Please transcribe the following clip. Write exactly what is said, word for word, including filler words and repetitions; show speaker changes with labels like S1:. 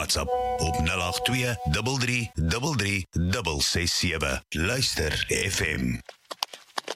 S1: WhatsApp op nul agt twee drie drie drie drie ses ses sewe. Luister F M.